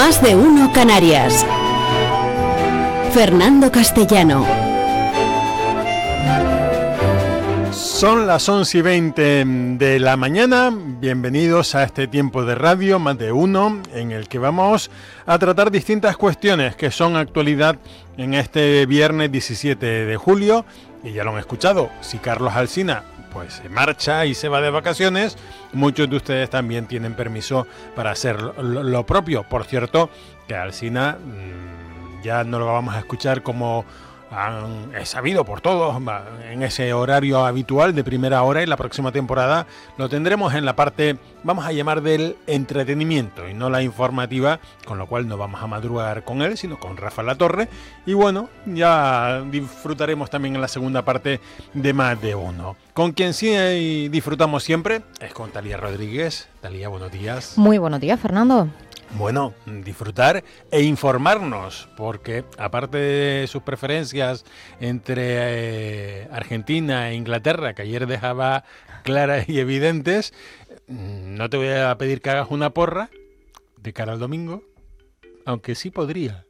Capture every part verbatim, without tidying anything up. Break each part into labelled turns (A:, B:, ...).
A: Más de Uno Canarias. Fernando Castellano.
B: Son las once y veinte de la mañana. Bienvenidos a este tiempo de radio Más de Uno, en el que vamos a tratar distintas cuestiones que son actualidad en este viernes diecisiete de julio. Y ya lo han escuchado, si Carlos Alsina pues se marcha y se va de vacaciones, muchos de ustedes también tienen permiso para hacer lo, lo propio. Por cierto, que Alsina mmm, ya no lo vamos a escuchar como han, es sabido por todos, en ese horario habitual de primera hora, y la próxima temporada lo tendremos en la parte, vamos a llamar, del entretenimiento y no la informativa, con lo cual no vamos a madrugar con él, sino con Rafa Latorre. Y bueno, ya disfrutaremos también en la segunda parte de Más de Uno. Con quien sí disfrutamos siempre es con Talía Rodríguez. Talía, buenos días.
C: Muy buenos días, Fernando.
B: Bueno, disfrutar e informarnos, porque aparte de sus preferencias entre eh, Argentina e Inglaterra, que ayer dejaba claras y evidentes, no te voy a pedir que hagas una porra de cara al domingo, aunque sí podría.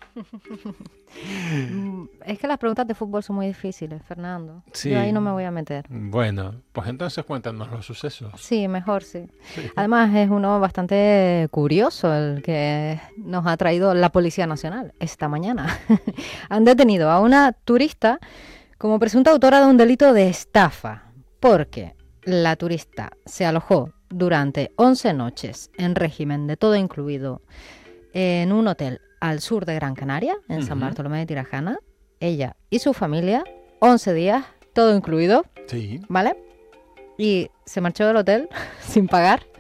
C: Es que las preguntas de fútbol son muy difíciles, Fernando.
B: Sí.
C: Yo ahí no me voy a meter.
B: Bueno, pues entonces cuéntanos los sucesos.
C: Sí, mejor sí. sí. Además es uno bastante curioso el que nos ha traído la Policía Nacional esta mañana. Han detenido a una turista como presunta autora de un delito de estafa, porque la turista se alojó durante once noches en régimen de todo incluido en un hotel al sur de Gran Canaria, en uh-huh. San Bartolomé de Tirajana. Ella y su familia, once días, todo incluido.
B: Sí.
C: ¿Vale? Y se marchó del hotel sin pagar